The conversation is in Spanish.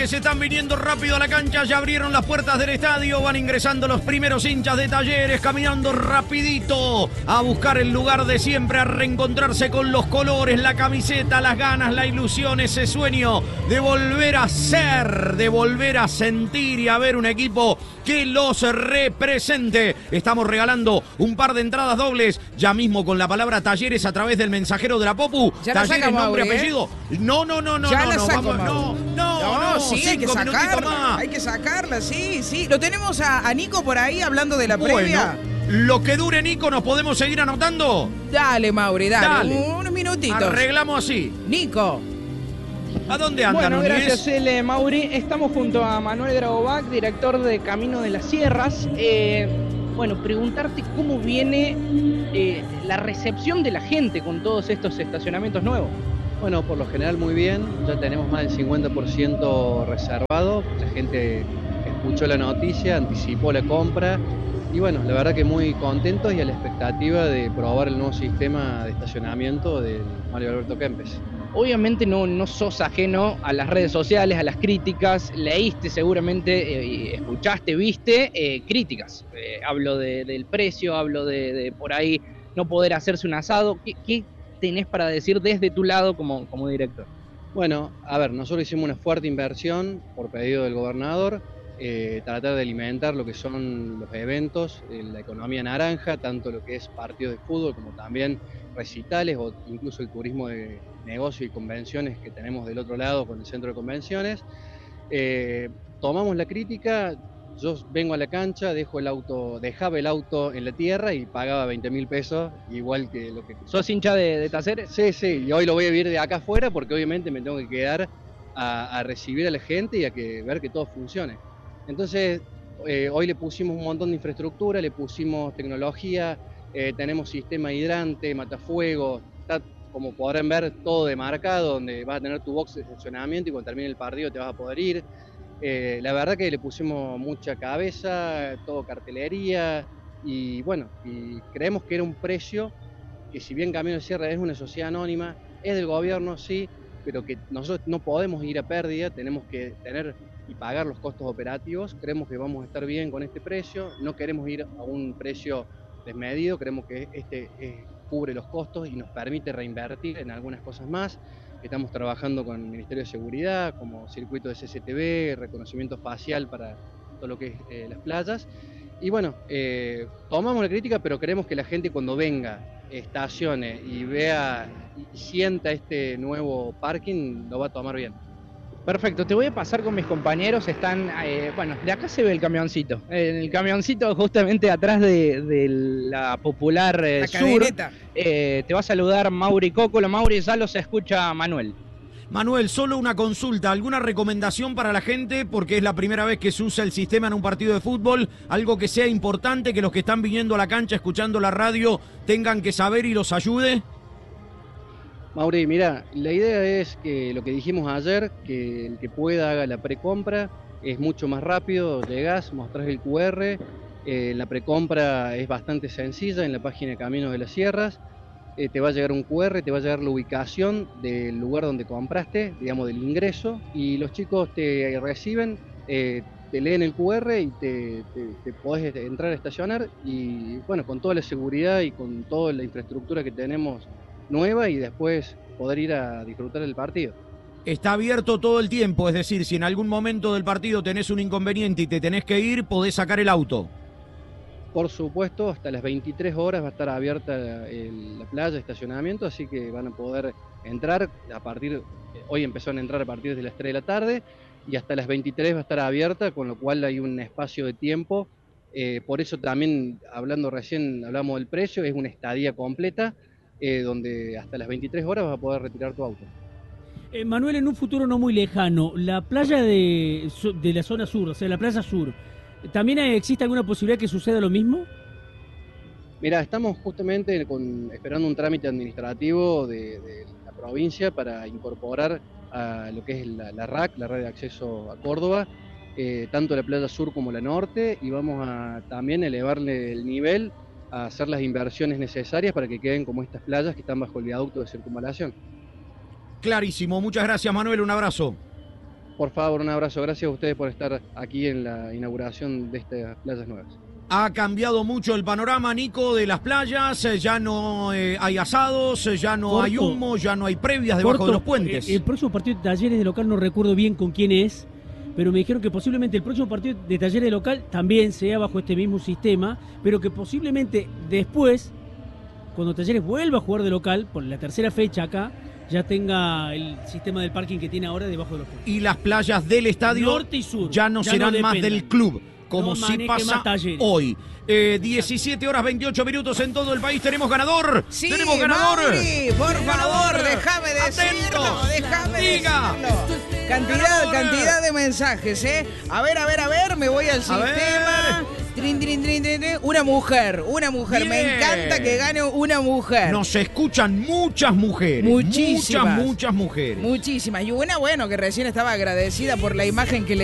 que se están viniendo rápido a la cancha, ya abrieron las puertas del estadio, van ingresando los primeros hinchas de Talleres, caminando rapidito a buscar el lugar de siempre, a reencontrarse con los colores, la camiseta, las ganas, la ilusión, ese sueño de volver a ser, de volver a sentir y a ver un equipo que los represente. Estamos regalando un par de entradas dobles, ya mismo con la palabra Talleres a través del mensajero de la Popu. Ya Talleres, nombre, apellido. No, sí, hay que sacarla. Hay que sacarla, sí. Lo tenemos a Nico por ahí hablando de la previa. Lo que dure, Nico, ¿nos podemos seguir anotando? Dale, Mauri, dale. Unos minutitos. Arreglamos así. Nico. ¿A dónde andan? Bueno, gracias, Mauri. Estamos junto a Manuel Dragovac, director de Camino de las Sierras. Preguntarte cómo viene la recepción de la gente con todos estos estacionamientos nuevos. Bueno, por lo general muy bien, ya tenemos más del 50% reservado, la gente escuchó la noticia, anticipó la compra y bueno, la verdad que muy contentos y a la expectativa de probar el nuevo sistema de estacionamiento de Mario Alberto Kempes. Obviamente no sos ajeno a las redes sociales, a las críticas, leíste seguramente, escuchaste, viste críticas. Hablo del precio, hablo de por ahí no poder hacerse un asado. ¿Qué tenés para decir desde tu lado como director? Bueno, a ver, nosotros hicimos una fuerte inversión por pedido del gobernador, tratar de alimentar lo que son los eventos, la economía naranja, tanto lo que es partidos de fútbol como también recitales o incluso el turismo de negocio y convenciones que tenemos del otro lado con el centro de convenciones. Tomamos la crítica, yo vengo a la cancha, dejaba el auto en la tierra y pagaba 20.000 pesos, igual que lo que... ¿Sos hincha de Talleres? Sí, y hoy lo voy a vivir de acá afuera porque obviamente me tengo que quedar a recibir a la gente y a ver que todo funcione. Entonces, hoy le pusimos un montón de infraestructura, le pusimos tecnología, tenemos sistema hidrante, matafuegos, está, como podrán ver, todo demarcado, donde vas a tener tu box de estacionamiento y cuando termine el partido te vas a poder ir. La verdad que le pusimos mucha cabeza, todo cartelería y bueno, y creemos que era un precio que si bien Camino de Sierra es una sociedad anónima, es del gobierno, sí, pero que nosotros no podemos ir a pérdida, tenemos que tener y pagar los costos operativos. Creemos que vamos a estar bien con este precio, no queremos ir a un precio desmedido, creemos que cubre los costos y nos permite reinvertir en algunas cosas más. Estamos trabajando con el Ministerio de Seguridad, como circuito de CCTV, reconocimiento facial para todo lo que es las playas. Y bueno, tomamos la crítica, pero creemos que la gente cuando venga, estacione y vea y sienta este nuevo parking, lo va a tomar bien. Perfecto, te voy a pasar con mis compañeros, están, de acá se ve el camioncito, el camioncito justamente atrás de la popular la Sur, camioneta. Te va a saludar Mauri Cócolo. Mauri, ya los escucha Manuel. Manuel, solo una consulta, ¿alguna recomendación para la gente? Porque es la primera vez que se usa el sistema en un partido de fútbol, algo que sea importante, que los que están viniendo a la cancha, escuchando la radio, tengan que saber y los ayude. Mauri, mira, la idea es que lo que dijimos ayer, que el que pueda haga la precompra, es mucho más rápido, llegás, mostrás el QR, la precompra es bastante sencilla en la página de Caminos de las Sierras, te va a llegar un QR, te va a llegar la ubicación del lugar donde compraste, digamos del ingreso, y los chicos te reciben, te leen el QR y te podés entrar a estacionar, y bueno, con toda la seguridad y con toda la infraestructura que tenemos nueva y después poder ir a disfrutar del partido. Está abierto todo el tiempo, es decir, si en algún momento del partido tenés un inconveniente y te tenés que ir, podés sacar el auto. Por supuesto, hasta las 23 horas va a estar abierta la playa de estacionamiento, así que van a poder entrar hoy empezaron a entrar a partir de las 3 de la tarde y hasta las 23 va a estar abierta, con lo cual hay un espacio de tiempo. Por eso también, hablamos del precio, es una estadía completa, donde hasta las 23 horas vas a poder retirar tu auto. Manuel, en un futuro no muy lejano, la playa de la zona sur, o sea, la playa sur, ¿también existe alguna posibilidad que suceda lo mismo? Mira, estamos justamente esperando un trámite administrativo de la provincia para incorporar a lo que es la RAC, la Red de Acceso a Córdoba, tanto la playa sur como la norte, y vamos a también elevarle el nivel a hacer las inversiones necesarias para que queden como estas playas que están bajo el viaducto de circunvalación. Clarísimo, muchas gracias Manuel, un abrazo. Por favor, un abrazo. Gracias a ustedes por estar aquí en la inauguración de estas playas nuevas. Ha cambiado mucho el panorama, Nico, de las playas. Ya no hay asados, ya no hay humo, ya no hay previas debajo de los puentes. El próximo partido de Talleres de local no recuerdo bien con quién es, pero me dijeron que posiblemente el próximo partido de Talleres de local también sea bajo este mismo sistema, pero que posiblemente después, cuando Talleres vuelva a jugar de local, por la tercera fecha acá, ya tenga el sistema del parking que tiene ahora debajo de los puentes. Y las playas del estadio Norte y sur, ya no serán más del club, como no sí pasa hoy. 17 horas 28 minutos en todo el país. ¿Tenemos ganador? Sí, ¿Tenemos ganador? Mauri, por favor, déjame decirlo. Diga. Cantidad de mensajes, ¿eh? A ver, me voy al sistema. Trin, trin, trin, trin, trin. Una mujer. Bien. Me encanta que gane una mujer. Nos escuchan muchas mujeres. Muchísimas. Muchas mujeres. Muchísimas. Y una, bueno, que recién estaba agradecida por la imagen que le